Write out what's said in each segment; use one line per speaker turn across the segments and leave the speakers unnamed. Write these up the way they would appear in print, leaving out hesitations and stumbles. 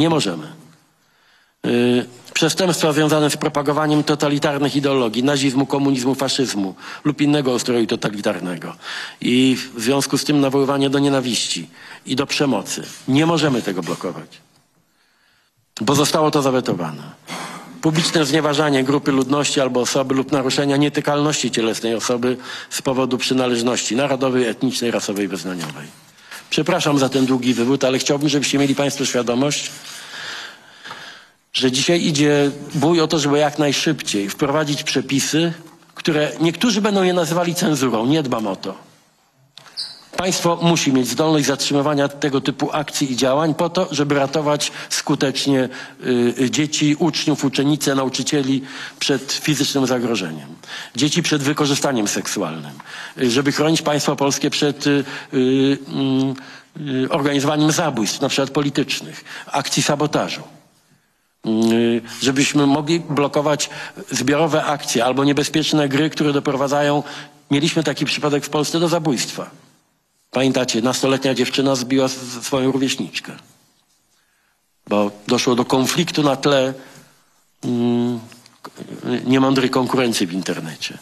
Nie możemy. Przestępstwa związane z propagowaniem totalitarnych ideologii, nazizmu, komunizmu, faszyzmu lub innego ustroju totalitarnego i w związku z tym nawoływanie do nienawiści i do przemocy. Nie możemy tego blokować, bo zostało to zawetowane. Publiczne znieważanie grupy ludności albo osoby lub naruszenia nietykalności cielesnej osoby z powodu przynależności narodowej, etnicznej, rasowej, wyznaniowej. Przepraszam za ten długi wywód, ale chciałbym, żebyście mieli państwo świadomość, że dzisiaj idzie bój o to, żeby jak najszybciej wprowadzić przepisy, które niektórzy będą je nazywali cenzurą. Nie dbam o to. Państwo musi mieć zdolność zatrzymywania tego typu akcji i działań po to, żeby ratować skutecznie dzieci, uczniów, uczennice, nauczycieli przed fizycznym zagrożeniem. Dzieci przed wykorzystaniem seksualnym. Żeby chronić państwo polskie przed organizowaniem zabójstw, na przykład politycznych, akcji sabotażu. Żebyśmy mogli blokować zbiorowe akcje albo niebezpieczne gry, które doprowadzają, mieliśmy taki przypadek w Polsce, do zabójstwa. Pamiętacie, nastoletnia dziewczyna zbiła swoją rówieśniczkę, bo doszło do konfliktu na tle niemądrej konkurencji w internecie.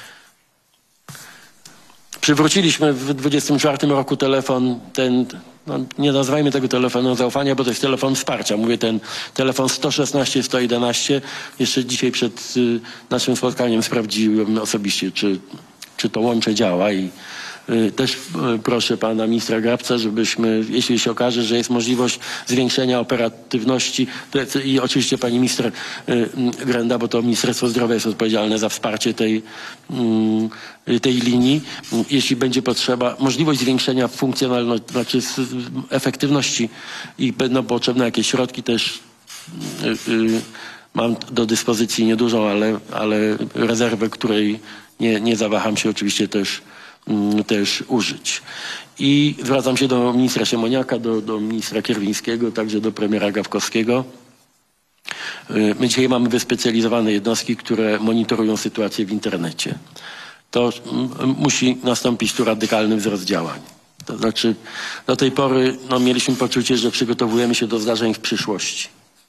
Przywróciliśmy w 24 roku telefon, nie nazwijmy tego telefonem zaufania, bo to jest telefon wsparcia. Mówię ten telefon 116 111. Jeszcze dzisiaj przed naszym spotkaniem sprawdziłem osobiście, czy to łącze działa i też proszę pana ministra Grabca, żebyśmy, jeśli się okaże, że jest możliwość zwiększenia operatywności i oczywiście pani minister Grenda, bo to Ministerstwo Zdrowia jest odpowiedzialne za wsparcie tej linii. Jeśli będzie potrzeba, możliwość zwiększenia funkcjonalności, znaczy efektywności i będą potrzebne jakieś środki, też mam do dyspozycji niedużą, ale rezerwę, której nie zawaham się oczywiście też użyć. I zwracam się do ministra Siemoniaka, do ministra Kierwińskiego, także do premiera Gawkowskiego. My dzisiaj mamy wyspecjalizowane jednostki, które monitorują sytuację w internecie. To musi nastąpić tu radykalny wzrost działań. To znaczy, do tej pory mieliśmy poczucie, że przygotowujemy się do zdarzeń w przyszłości.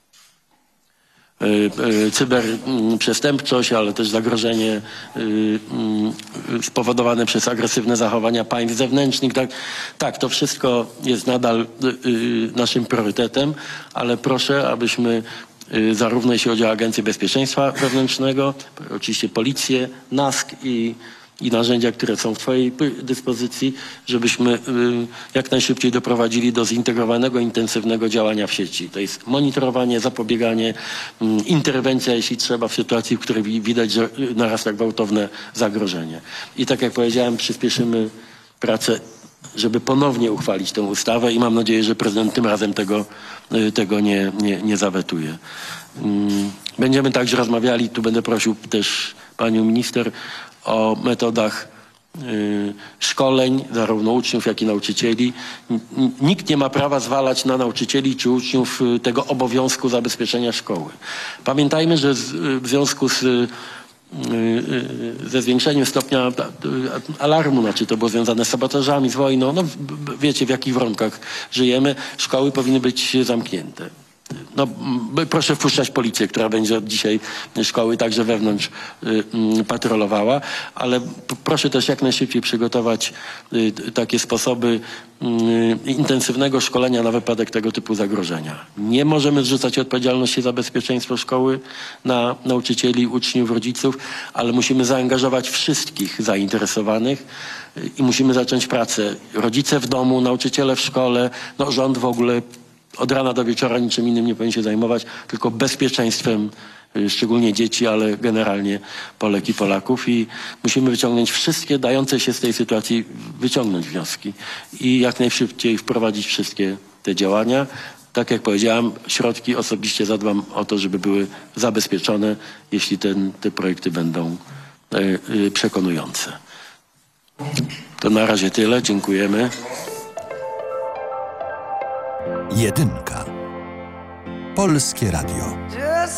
Cyberprzestępczość, ale też zagrożenie spowodowane przez agresywne zachowania państw zewnętrznych. Tak, to wszystko jest nadal naszim priorytetem, ale proszę, abyśmy zarówno jeśli chodzi o Agencję Bezpieczeństwa Wewnętrznego, oczywiście Policję, NASK i narzędzia, które są w twojej dyspozycji, żebyśmy jak najszybciej doprowadzili do zintegrowanego, intensywnego działania w sieci. To jest monitorowanie, zapobieganie, interwencja, jeśli trzeba, w sytuacji, w której widać, że narasta gwałtowne zagrożenie. I tak jak powiedziałem, przyspieszymy pracę, żeby ponownie uchwalić tę ustawę i mam nadzieję, że prezydent tym razem tego nie zawetuje. Będziemy także rozmawiali, tu będę prosił też panią minister, o metodach szkoleń zarówno uczniów, jak i nauczycieli. Nikt nie ma prawa zwalać na nauczycieli czy uczniów tego obowiązku zabezpieczenia szkoły. Pamiętajmy, że w związku ze zwiększeniem stopnia alarmu, znaczy to było związane z sabotażami, z wojną, wiecie w jakich warunkach żyjemy, szkoły powinny być zamknięte. Proszę wpuszczać policję, która będzie od dzisiaj szkoły także wewnątrz patrolowała, ale proszę też jak najszybciej przygotować takie sposoby intensywnego szkolenia na wypadek tego typu zagrożenia. Nie możemy zrzucać odpowiedzialności za bezpieczeństwo szkoły na nauczycieli, uczniów, rodziców, ale musimy zaangażować wszystkich zainteresowanych i musimy zacząć pracę. Rodzice w domu, nauczyciele w szkole, rząd w ogóle od rana do wieczora niczym innym nie powinien się zajmować, tylko bezpieczeństwem, szczególnie dzieci, ale generalnie Polek i Polaków i musimy wyciągnąć wszystkie dające się z tej sytuacji, wyciągnąć wnioski i jak najszybciej wprowadzić wszystkie te działania. Tak jak powiedziałem, środki osobiście zadbam o to, żeby były zabezpieczone, jeśli te projekty będą przekonujące. To na razie tyle. Dziękujemy.
Jedynka. Polskie Radio.